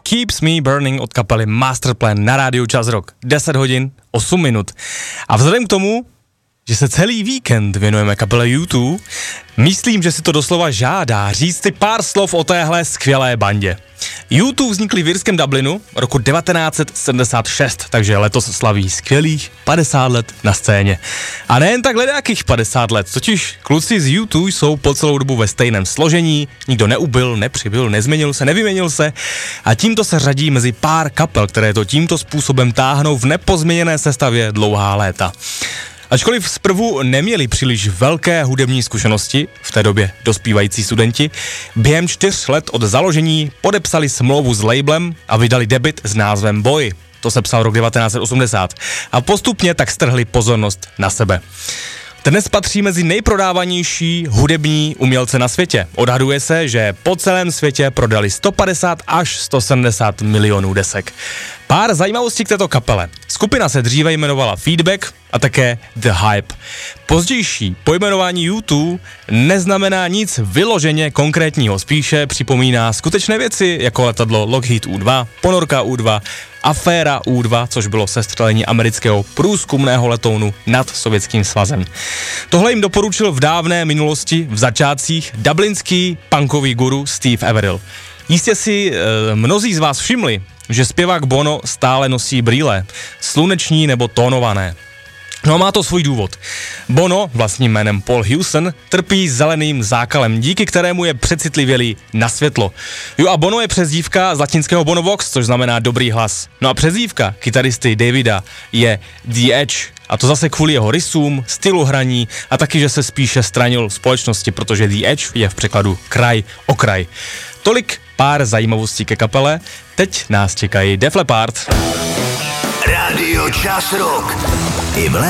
Keeps Me Burning od kapely Masterplan na rádiu Čas Rock. 10 hodin, 8 minut. A vzhledem k tomu, že se celý víkend věnujeme kapele U2, myslím, že si to doslova žádá říct si pár slov o téhle skvělé bandě. U2 vznikli v irském Dublinu roku 1976, takže letos slaví skvělých 50 let na scéně. A nejen tak ledákých 50 let, totiž kluci z U2 jsou po celou dobu ve stejném složení, nikdo neubyl, nepřibyl, nezměnil se, nevyměnil se a tímto se řadí mezi pár kapel, které to tímto způsobem táhnou v nepozměněné sestavě dlouhá léta. Ačkoliv zprvu neměli příliš velké hudební zkušenosti, v té době dospívající studenti, během 4 let od založení podepsali smlouvu s labelem a vydali debut s názvem Boy. To se psal rok 1980 a postupně tak strhli pozornost na sebe. Dnes patří mezi nejprodávanější hudební umělce na světě. Odhaduje se, že po celém světě prodali 150 až 170 milionů desek. Pár zajímavostí k této kapele. Skupina se dříve jmenovala Feedback a také The Hype. Pozdější pojmenování U2 neznamená nic vyloženě konkrétního, spíše připomíná skutečné věci jako letadlo Lockheed U-2, ponorka U-2, aféra U-2, což bylo sestřelení amerického průzkumného letounu nad Sovětským svazem. Tohle jim doporučil v dávné minulosti v začátcích dublinský punkový guru Steve Averill. Jistě si mnozí z vás všimli, že zpěvák Bono stále nosí brýle, sluneční nebo tónované. No a má to svůj důvod. Bono, vlastním jménem Paul Hewson, trpí zeleným zákalem, díky kterému je přecitlivělý na světlo. Jo a Bono je přezdívka z latinského Bonovox, což znamená dobrý hlas. No a přezdívka kytaristy Davida je The Edge, a to zase kvůli jeho rysům, stylu hraní a taky, že se spíše stranil společnosti, protože The Edge je v překladu kraj, okraj. Tolik pár zajímavostí ke kapele, teď nás čekají Def Leppard. Rádio Čas Rock.